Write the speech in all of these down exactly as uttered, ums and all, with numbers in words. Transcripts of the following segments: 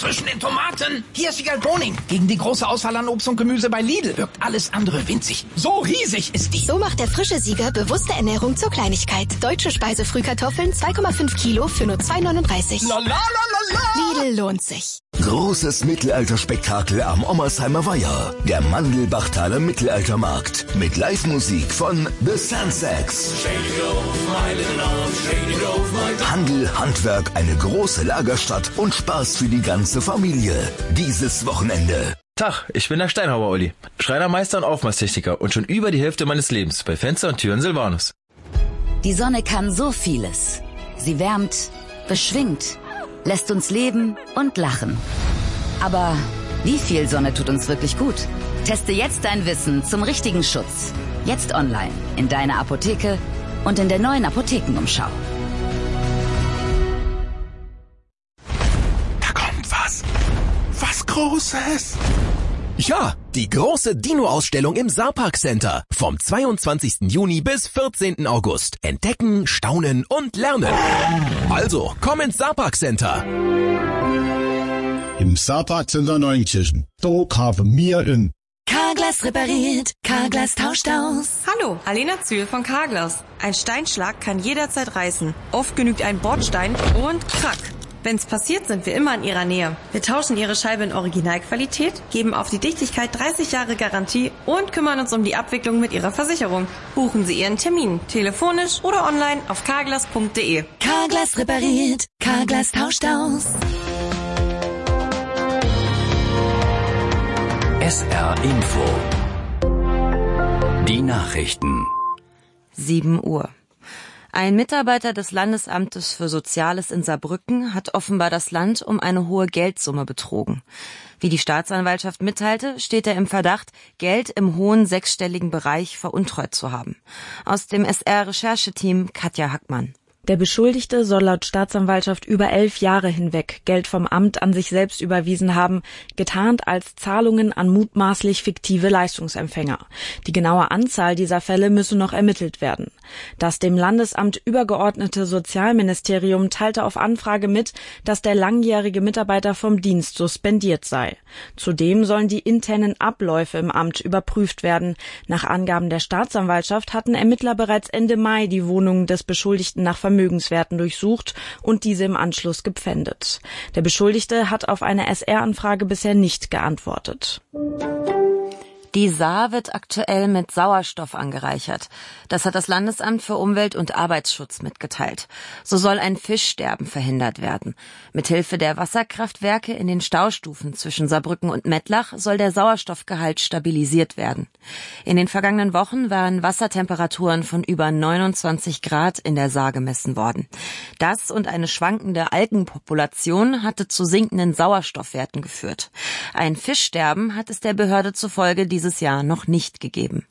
zwischen den Tomaten. Hier ist Sigal Boning. Gegen die große Auswahl an Obst und Gemüse bei Lidl wirkt alles andere winzig. So riesig ist die. So macht der frische Sieger bewusste Ernährung zur Kleinigkeit. Deutsche Speisefrühkartoffeln zwei Komma fünf Kilo für nur zwei neununddreißig. La la la la la. Lidl lohnt sich. Großes Mittelalterspektakel am Ommersheimer Weiher. Der Mandelbachtaler Mittelaltermarkt. Mit Live-Musik von The Sandsax. Handel, Handwerk, eine große Lagerstadt und Spaß für die ganze Familie. Dieses Wochenende. Tag, ich bin der Steinhauer Uli. Schreinermeister und Aufmaßtechniker und schon über die Hälfte meines Lebens bei Fenster und Türen Silvanus. Die Sonne kann so vieles. Sie wärmt, beschwingt, lässt uns leben und lachen. Aber wie viel Sonne tut uns wirklich gut? Teste jetzt dein Wissen zum richtigen Schutz. Jetzt online, in deiner Apotheke und in der neuen Apothekenumschau. Da kommt was. Was Großes. Ja, die große Dino-Ausstellung im Saarpark Center. Vom zweiundzwanzigsten Juni bis vierzehnten August. Entdecken, staunen und lernen. Also, komm ins Saarpark Center. Im Saarpark Center Neunkirchen. Da haben wir in Carglass repariert, Carglass tauscht aus. Hallo, Alena Zühl von Carglass. Ein Steinschlag kann jederzeit reißen. Oft genügt ein Bordstein und krack. Wenn's passiert, sind wir immer in Ihrer Nähe. Wir tauschen Ihre Scheibe in Originalqualität, geben auf die Dichtigkeit dreißig Jahre Garantie und kümmern uns um die Abwicklung mit Ihrer Versicherung. Buchen Sie Ihren Termin, telefonisch oder online auf carglass punkt de. Carglass repariert, Carglass tauscht aus. S R Info. Die Nachrichten. sieben Uhr. Ein Mitarbeiter des Landesamtes für Soziales in Saarbrücken hat offenbar das Land um eine hohe Geldsumme betrogen. Wie die Staatsanwaltschaft mitteilte, steht er im Verdacht, Geld im hohen sechsstelligen Bereich veruntreut zu haben. Aus dem S R-Rechercheteam Katja Hackmann. Der Beschuldigte soll laut Staatsanwaltschaft über elf Jahre hinweg Geld vom Amt an sich selbst überwiesen haben, getarnt als Zahlungen an mutmaßlich fiktive Leistungsempfänger. Die genaue Anzahl dieser Fälle müsse noch ermittelt werden. Das dem Landesamt übergeordnete Sozialministerium teilte auf Anfrage mit, dass der langjährige Mitarbeiter vom Dienst suspendiert sei. Zudem sollen die internen Abläufe im Amt überprüft werden. Nach Angaben der Staatsanwaltschaft hatten Ermittler bereits Ende Mai die Wohnung des Beschuldigten nach Vermögenswerten durchsucht und diese im Anschluss gepfändet. Der Beschuldigte hat auf eine S R-Anfrage bisher nicht geantwortet. Die Saar wird aktuell mit Sauerstoff angereichert. Das hat das Landesamt für Umwelt und Arbeitsschutz mitgeteilt. So soll ein Fischsterben verhindert werden. Mithilfe der Wasserkraftwerke in den Staustufen zwischen Saarbrücken und Mettlach soll der Sauerstoffgehalt stabilisiert werden. In den vergangenen Wochen waren Wassertemperaturen von über neunundzwanzig Grad in der Saar gemessen worden. Das und eine schwankende Algenpopulation hatte zu sinkenden Sauerstoffwerten geführt. Ein Fischsterben hat es der Behörde zufolge dieses Jahr noch nicht gegeben.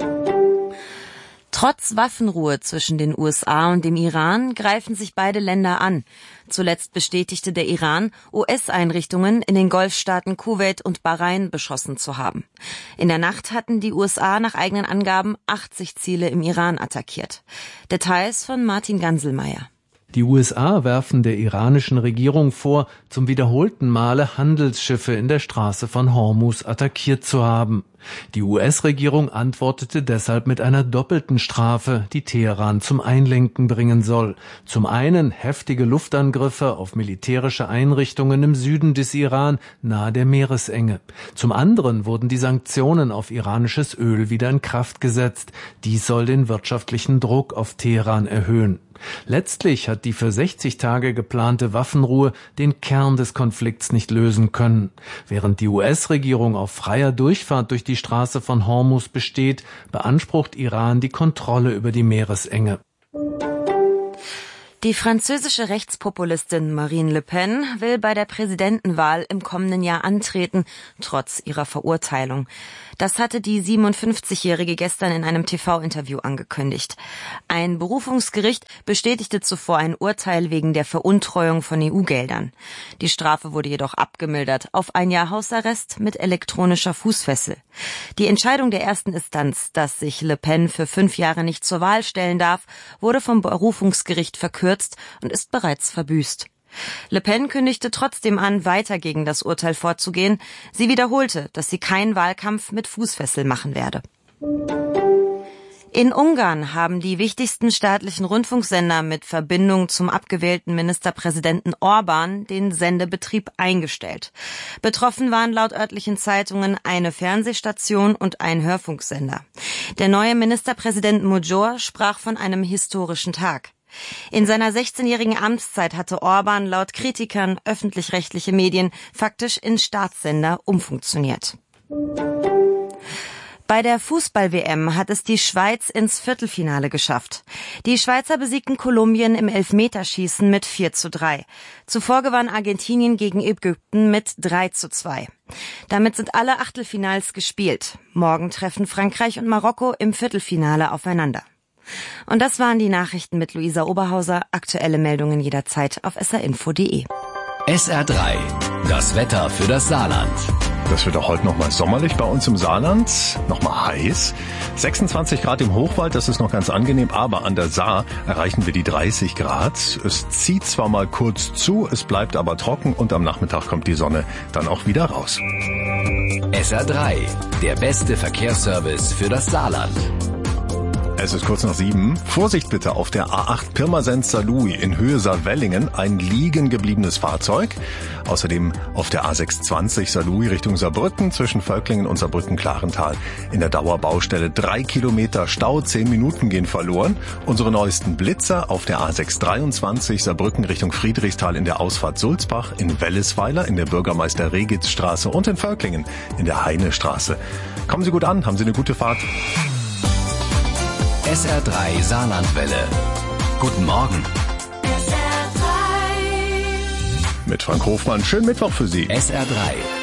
Trotz Waffenruhe zwischen den U S A und dem Iran greifen sich beide Länder an. Zuletzt bestätigte der Iran, U S-Einrichtungen in den Golfstaaten Kuwait und Bahrain beschossen zu haben. In der Nacht hatten die U S A nach eigenen Angaben achtzig Ziele im Iran attackiert. Details von Martin Ganselmeier. Die U S A werfen der iranischen Regierung vor, zum wiederholten Male Handelsschiffe in der Straße von Hormuz attackiert zu haben. Die U S-Regierung antwortete deshalb mit einer doppelten Strafe, die Teheran zum Einlenken bringen soll. Zum einen heftige Luftangriffe auf militärische Einrichtungen im Süden des Iran nahe der Meeresenge. Zum anderen wurden die Sanktionen auf iranisches Öl wieder in Kraft gesetzt. Dies soll den wirtschaftlichen Druck auf Teheran erhöhen. Letztlich hat die für sechzig Tage geplante Waffenruhe den Kern des Konflikts nicht lösen können. Während die U S-Regierung auf freier Durchfahrt durch die Straße von Hormuz besteht, beansprucht Iran die Kontrolle über die Meeresenge. Die französische Rechtspopulistin Marine Le Pen will bei der Präsidentenwahl im kommenden Jahr antreten, trotz ihrer Verurteilung. Das hatte die siebenundfünfzigjährige gestern in einem T V-Interview angekündigt. Ein Berufungsgericht bestätigte zuvor ein Urteil wegen der Veruntreuung von E U-Geldern. Die Strafe wurde jedoch abgemildert auf ein Jahr Hausarrest mit elektronischer Fußfessel. Die Entscheidung der ersten Instanz, dass sich Le Pen für fünf Jahre nicht zur Wahl stellen darf, wurde vom Berufungsgericht verkürzt und ist bereits verbüßt. Le Pen kündigte trotzdem an, weiter gegen das Urteil vorzugehen. Sie wiederholte, dass sie keinen Wahlkampf mit Fußfessel machen werde. In Ungarn haben die wichtigsten staatlichen Rundfunksender mit Verbindung zum abgewählten Ministerpräsidenten Orban den Sendebetrieb eingestellt. Betroffen waren laut örtlichen Zeitungen eine Fernsehstation und ein Hörfunksender. Der neue Ministerpräsident Magyar sprach von einem historischen Tag. In seiner sechzehnjährigen Amtszeit hatte Orban laut Kritikern öffentlich-rechtliche Medien faktisch in Staatssender umfunktioniert. Bei der Fußball-W M hat es die Schweiz ins Viertelfinale geschafft. Die Schweizer besiegten Kolumbien im Elfmeterschießen mit vier zu drei. Zuvor gewann Argentinien gegen Ägypten mit drei zu zwei. Damit sind alle Achtelfinals gespielt. Morgen treffen Frankreich und Marokko im Viertelfinale aufeinander. Und das waren die Nachrichten mit Luisa Oberhauser. Aktuelle Meldungen jederzeit auf s r info punkt d e. S R drei. Das Wetter für das Saarland. Das wird auch heute nochmal sommerlich bei uns im Saarland, nochmal heiß. sechsundzwanzig Grad im Hochwald, das ist noch ganz angenehm, aber an der Saar erreichen wir die dreißig Grad. Es zieht zwar mal kurz zu, es bleibt aber trocken und am Nachmittag kommt die Sonne dann auch wieder raus. S R drei, der beste Verkehrsservice für das Saarland. Es ist kurz nach sieben. Vorsicht bitte auf der A acht Pirmasens-Saarlouis in Höhe Saarwellingen, ein liegen gebliebenes Fahrzeug. Außerdem auf der A sechshundertzwanzig Saarlouis Richtung Saarbrücken zwischen Völklingen und Saarbrücken-Klarental in der Dauerbaustelle. Drei Kilometer Stau, zehn Minuten gehen verloren. Unsere neuesten Blitzer auf der A sechshundertdreiundzwanzig Saarbrücken Richtung Friedrichsthal in der Ausfahrt Sulzbach, in Wellesweiler in der Bürgermeister-Regitz-Straße und in Völklingen in der Heinestraße. Kommen Sie gut an, haben Sie eine gute Fahrt. S R drei Saarlandwelle. Guten Morgen. Mit Frank Hofmann. Schönen Mittwoch für Sie. S R drei.